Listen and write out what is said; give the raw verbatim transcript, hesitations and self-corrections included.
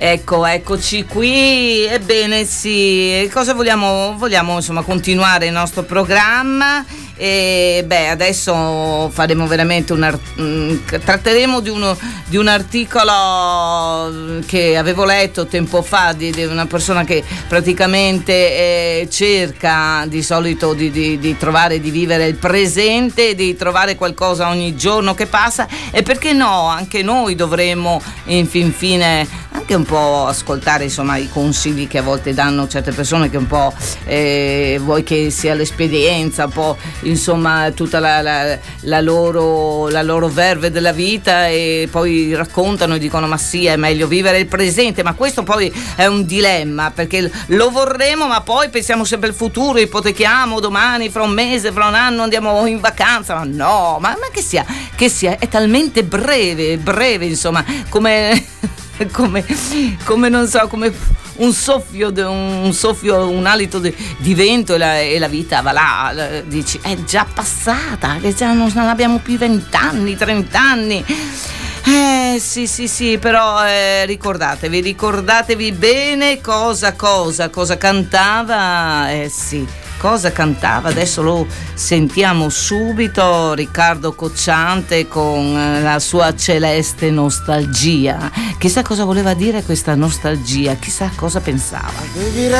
Ecco, eccoci qui. Ebbene sì, cosa vogliamo? Vogliamo insomma continuare il nostro programma e beh, adesso faremo veramente un art- tratteremo di, uno, di un articolo che avevo letto tempo fa di, di una persona che praticamente eh, cerca di solito di, di, di trovare, di vivere il presente, di trovare qualcosa ogni giorno che passa, e perché no, anche noi dovremmo in fin fine anche un po' ascoltare insomma i consigli che a volte danno certe persone, che un po' eh, vuoi che sia l'esperienza, un po' insomma tutta la, la, la loro la loro verve della vita, e poi raccontano e dicono ma sì, è meglio vivere il presente, ma questo poi è un dilemma, perché lo vorremmo ma poi pensiamo sempre al futuro, ipotechiamo domani, fra un mese, fra un anno andiamo in vacanza, ma no, ma, ma che sia che sia è talmente breve breve insomma, come come, come non so, come un soffio, un soffio, un alito di, di vento, e la, e la vita va là, dici è già passata, che già non, non abbiamo più vent'anni, trent'anni. Eh sì sì sì, però eh, ricordatevi, ricordatevi bene cosa cosa cosa cantava, eh sì, cosa cantava, adesso lo sentiamo subito, Riccardo Cocciante con la sua celeste nostalgia. Chissà cosa voleva dire questa nostalgia, chissà cosa pensava.